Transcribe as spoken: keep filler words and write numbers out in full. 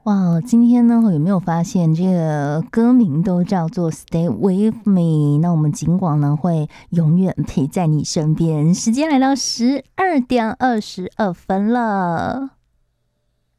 哇，今天呢有没有发现这个歌名都叫做 Stay with me， 那我们景广呢会永远陪在你身边。时间来到十二点二十二分了。